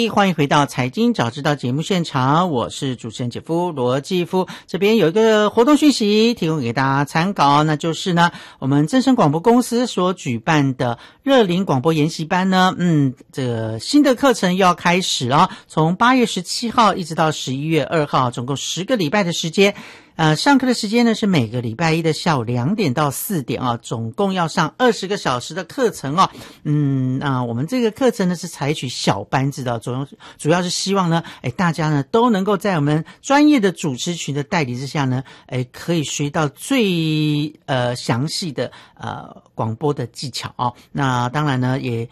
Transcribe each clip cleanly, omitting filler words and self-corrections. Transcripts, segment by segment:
欢迎回到财经早知道节目现场，我是主持人姐夫罗继夫。这边有一个活动讯息提供给大家参考，那就是呢，我们正声广播公司所举办的热龄广播研习班呢，这个新的课程又要开始了，从8月17号一直到11月2号，总共10个礼拜的时间。上课的时间呢是每个礼拜一的下午2点到4点啊，总共要上20个小时的课程哦。我们这个课程呢是采取小班制的，主要是希望呢，大家呢都能够在我们专业的主持群的带领之下呢，可以学到最详细的广播的技巧哦。那当然呢，也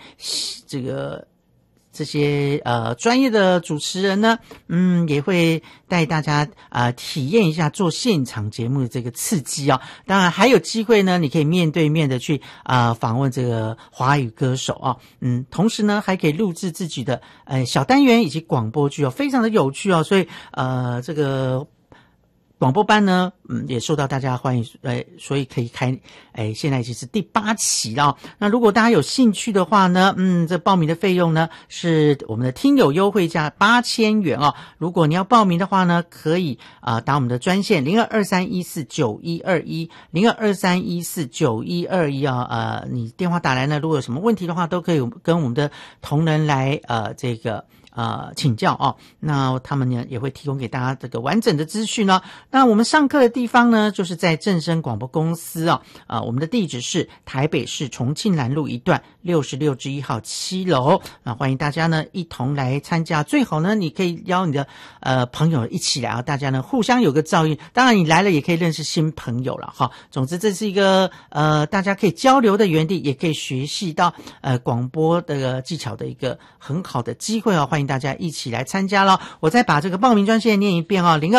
这些专业的主持人呢，也会带大家体验一下做现场节目的这个刺激哦。当然还有机会呢，你可以面对面的去访问这个华语歌手哦。同时呢，还可以录制自己的小单元以及广播剧哦，非常的有趣哦。所以这个广播班呢，也受到大家欢迎，所以可以开，现在已经是第8期了。那如果大家有兴趣的话呢，这报名的费用呢是我们的听友优惠价8000元哦。如果你要报名的话呢，可以打我们的专线02231491210223149121啊，你电话打来呢，如果有什么问题的话，都可以跟我们的同仁来请教哦。那他们呢也会提供给大家这个完整的资讯哦。那我们上课的地方呢，就是在正声广播公司哦。我们的地址是台北市重庆南路1段66-1号7楼。欢迎大家呢一同来参加，最好呢你可以邀你的朋友一起来啊，大家呢互相有个照应。当然你来了也可以认识新朋友了哈。总之这是一个大家可以交流的园地，也可以学习到广播的技巧的一个很好的机会哦。欢迎大家一起来参加咯。我再把这个报名专线念一遍哦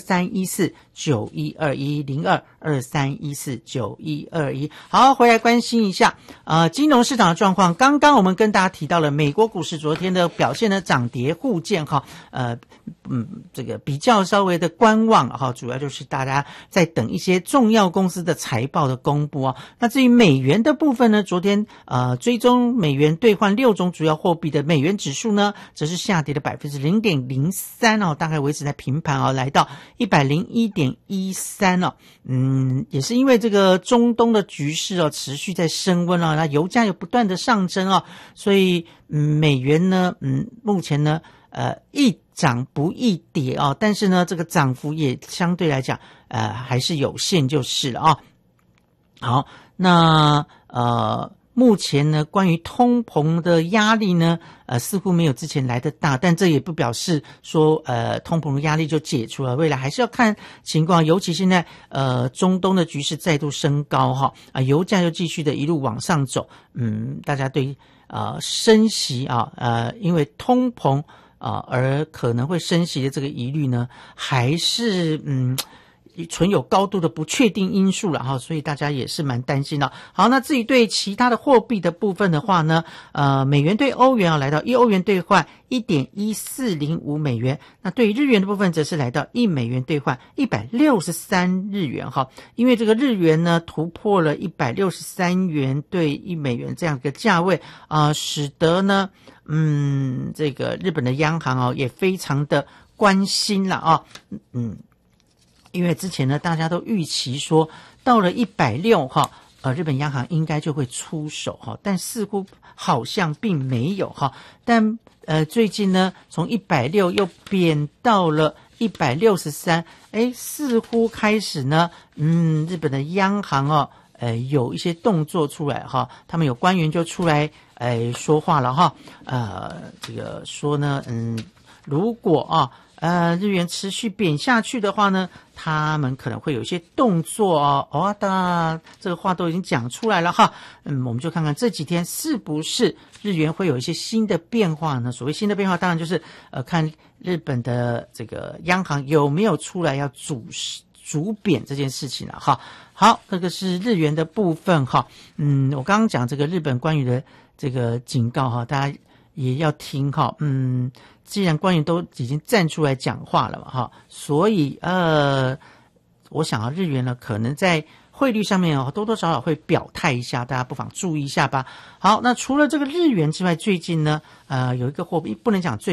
，02231491210223149121。好，回来关心一下金融市场的状况。刚刚我们跟大家提到了美国股市昨天的表现呢，涨跌互见哈。这个比较稍微的观望哈，主要就是大家在等一些重要公司的财报的公布哦。那至于美元的部分呢，昨天追踪美元兑换6种主要货币的美元指数呢，则是下跌的 0.03% 哦，大概维持在平盘哦，来到 101.13 哦。也是因为这个中东的局势哦持续在升温哦，那油价又不断的上升哦，所以美元呢目前呢易涨不易跌哦，但是呢这个涨幅也相对来讲还是有限就是了哦。好，那目前呢关于通膨的压力呢似乎没有之前来的大，但这也不表示说通膨的压力就解除了，未来还是要看情况，尤其现在中东的局势再度升高哈，油价又继续的一路往上走，大家对升息因为通膨而可能会升息的这个疑虑呢，还是存有高度的不确定因素了哈，所以大家也是蛮担心的。好，那至于对其他的货币的部分的话呢，美元对欧元来到1欧元兑换 1.1405 美元，那对于日元的部分则是来到1美元兑换163日元哈。因为这个日元呢突破了163元对1美元这样一个价位使得呢这个日本的央行也非常的关心了因为之前呢大家都预期说到了160哈，日本央行应该就会出手哈，但似乎好像并没有哈。但最近呢从160又贬到了163，似乎开始呢日本的央行有一些动作出来哈，他们有官员就出来说话了哈，这个说呢如果日元持续贬下去的话呢，他们可能会有一些动作当然这个话都已经讲出来了哈。我们就看看这几天是不是日元会有一些新的变化呢？所谓新的变化，当然就是看日本的这个央行有没有出来要逐贬这件事情了哈。好，这个是日元的部分哈。我刚刚讲这个日本关于的这个警告哈，大家也要听哈。既然官员都已经站出来讲话了嘛哈，所以我想日元呢可能在汇率上面多多少少会表态一下，大家不妨注意一下吧。好，那除了这个日元之外，最近呢有一个货币不能讲最